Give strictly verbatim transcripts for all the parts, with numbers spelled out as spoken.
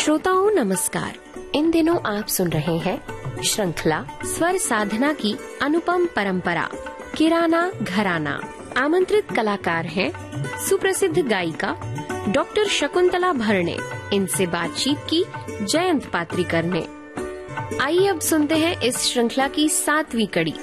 श्रोताओं नमस्कार। इन दिनों आप सुन रहे हैं श्रृंखला स्वर साधना की अनुपम परंपरा किराना घराना। आमंत्रित कलाकार हैं सुप्रसिद्ध गायिका डॉक्टर शकुंतला भरणे। इनसे बातचीत की जयंत पात्रिकर ने। आइए अब सुनते हैं इस श्रृंखला की सातवीं कड़ी।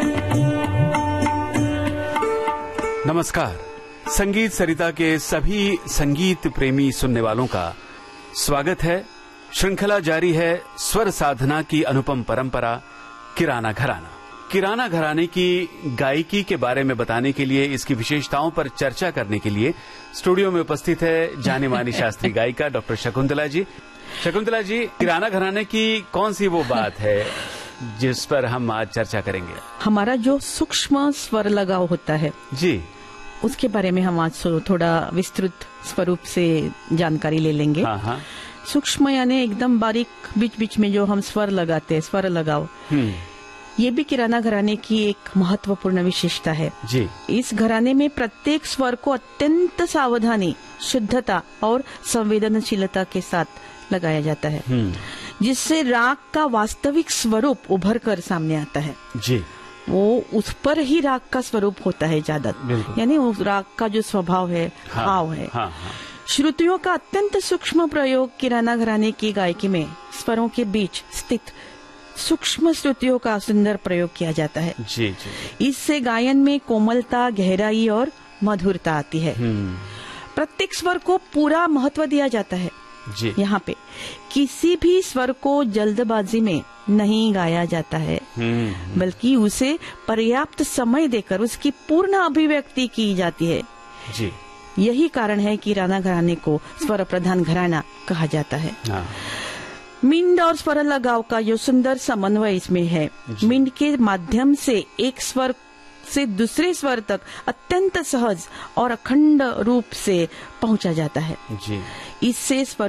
नमस्कार। संगीत सरिता के सभी संगीत प्रेमी सुनने वालों का स्वागत है। श्रृंखला जारी है स्वर साधना की अनुपम परंपरा किराना घराना। किराना घराने की गायकी के बारे में बताने के लिए, इसकी विशेषताओं पर चर्चा करने के लिए स्टूडियो में उपस्थित है जाने मानी शास्त्रीय गायिका डॉक्टर शकुंतला जी। शकुंतला जी, किराना घराने की कौन सी वो बात है जिस पर हम आज चर्चा करेंगे? हमारा जो सूक्ष्म स्वर लगाव होता है जी, उसके बारे में हम आज थोड़ा विस्तृत स्वरूप से जानकारी ले लेंगे। हाँ हाँ। सूक्ष्म यानी एकदम बारीक, बीच बीच में जो हम स्वर लगाते हैं, स्वर लगाव, ये भी किराना घराने की एक महत्वपूर्ण विशेषता है जी। इस घराने में प्रत्येक स्वर को अत्यंत सावधानी, शुद्धता और संवेदनशीलता के साथ लगाया जाता है, जिससे राग का वास्तविक स्वरूप उभर कर सामने आता है जी। वो उस पर ही राग का स्वरूप होता है ज्यादा, यानी उस राग का जो स्वभाव है, हाँ, भाव है। हाँ, हाँ। श्रुतियों का अत्यंत सूक्ष्म प्रयोग किराना घराने की गायकी में स्वरों के बीच स्थित सूक्ष्म श्रुतियों का सुंदर प्रयोग किया जाता है जी, जी। इससे गायन में कोमलता, गहराई और मधुरता आती है। प्रत्येक स्वर को पूरा महत्व दिया जाता है जी। यहाँ पे किसी भी स्वर को जल्दबाजी में नहीं गाया जाता है, बल्कि उसे पर्याप्त समय देकर उसकी पूर्ण अभिव्यक्ति की जाती है जी। यही कारण है कि किराना घराने को स्वर प्रधान घराना कहा जाता है। हाँ। मिंड और स्वर लगाव का जो सुंदर समन्वय इसमें है। मिंड के माध्यम से एक स्वर से दूसरे स्वर तक अत्यंत सहज और अखंड रूप से पहुंचा जाता है। जी। इससे स्वर